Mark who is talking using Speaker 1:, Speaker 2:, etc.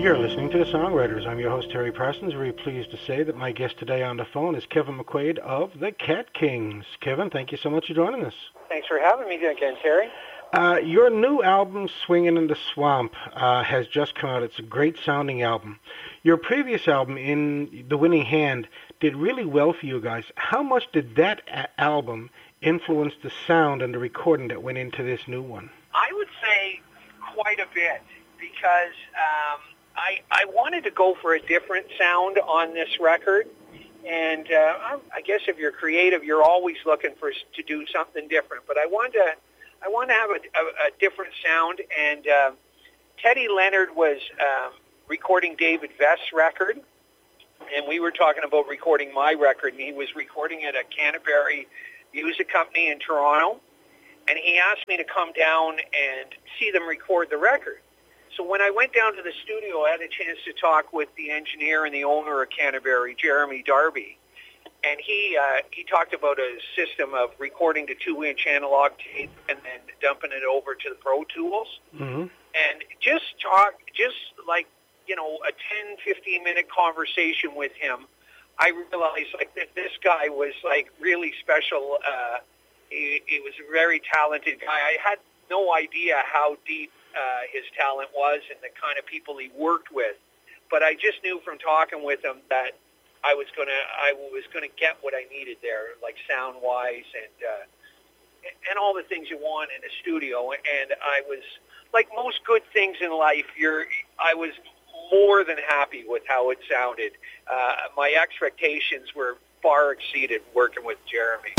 Speaker 1: You're listening to The Songwriters. I'm your host, Terry Parsons. Very pleased to say that my guest today on the phone is Kevin McQuaid of the Cat Kings. Kevin, thank you so much for joining us.
Speaker 2: Thanks for having me again, Terry.
Speaker 1: Your new album, Swingin' in the Swamp, has just come out. It's a great-sounding album. Your previous album, In the Winning Hand, did really well for you guys. How much did that album influence the sound and the recording that went into this new one?
Speaker 2: I would say quite a bit, because I wanted to go for a different sound on this record. And I guess if you're creative, you're always looking to do something different. But I wanted to have a different sound. And Teddy Leonard was recording David Vest's record, and we were talking about recording my record, and he was recording it at Canterbury Music Company in Toronto. And he asked me to come down and see them record the record. So when I went down to the studio, I had a chance to talk with the engineer and the owner of Canterbury, Jeremy Darby. And he talked about a system of recording to 2-inch analog tape and then dumping it over to the Pro Tools.
Speaker 1: Mm-hmm.
Speaker 2: And just like, a 10, 15-minute conversation with him, I realized that this guy was really special. He was a very talented guy. I had no idea how deep his talent was and the kind of people he worked with, but I just knew from talking with him that I was gonna get what I needed there, like sound wise and all the things you want in a studio. And I was, like most good things in life, I was more than happy with how it sounded. My expectations were far exceeded working with Jeremy.